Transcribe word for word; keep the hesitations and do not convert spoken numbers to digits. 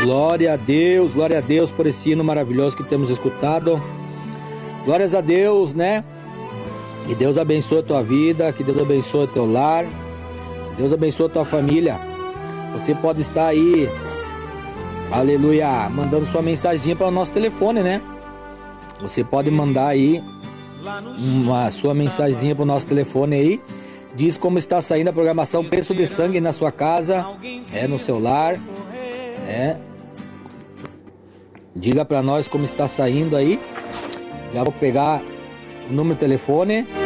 Glória a Deus, glória a Deus por esse hino maravilhoso que temos escutado. Glórias a Deus, né? Que Deus abençoe a tua vida, que Deus abençoe o teu lar, que Deus abençoe a tua família. Você pode estar aí, aleluia, mandando sua mensaginha para o nosso telefone, né? Você pode mandar aí uma sua mensaginha para o nosso telefone aí. Diz como está saindo a programação Preço de Sangue na sua casa, é no seu lar, né? Diga para nós como está saindo aí. Já vou pegar o número de telefone.